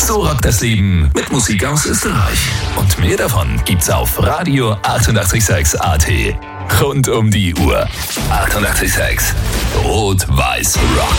So rockt das Leben mit Musik aus Österreich. Und mehr davon gibt's auf Radio 886 AT. Rund um die Uhr. 886 Rot-Weiß Rock.